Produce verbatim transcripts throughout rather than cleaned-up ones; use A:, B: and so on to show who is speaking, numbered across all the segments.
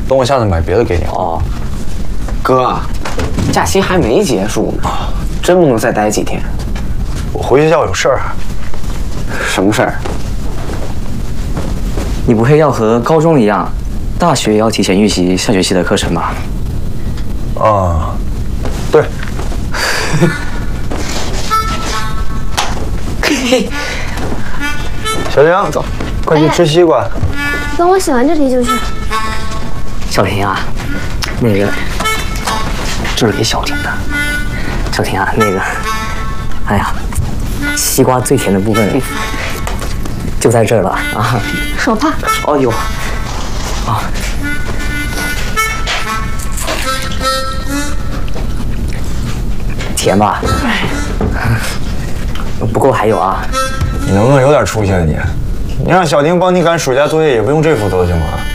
A: 等我下次买别的给你。
B: 哦，哥，假期还没结束呢，真不能再待几天？
A: 我回学校有事儿。
B: 什么事儿？
C: 你不会要和高中一样，大学也要提前预习下学期的课程吧？
A: 啊，对。小婷，走，快去吃西瓜。
D: 等我写完这题就去。
C: 小婷啊，那个，这是给小婷的。小婷啊，那个，哎呀，西瓜最甜的部分就在这儿了啊！
D: 手帕。
C: 哦呦，啊，甜吧？不过还有啊。
A: 你能不能有点出息啊你？你让小婷帮你赶暑假作业，也不用这副德行吧？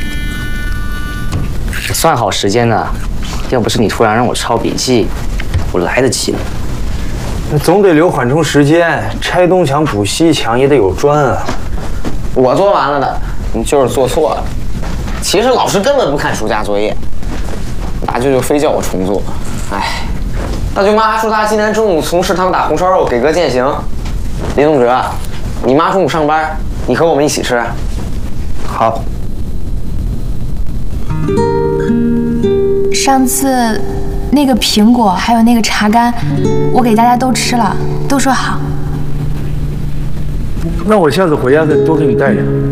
C: 算好时间呢，要不是你突然让我抄笔记，我来得及呢。
A: 那总得留缓冲时间，拆东墙补西墙也得有砖啊。
B: 我做完了的，你就是做错了。其实老师根本不看暑假作业，大舅舅非叫我重做。哎，大舅妈说她今天中午从食堂打红烧肉给哥践行。林宗哲，你妈中午上班，你和我们一起吃。
A: 好。
E: 上次那个苹果还有那个茶干，我给大家都吃了，都说好。
A: 那我下次回家再多给你带点。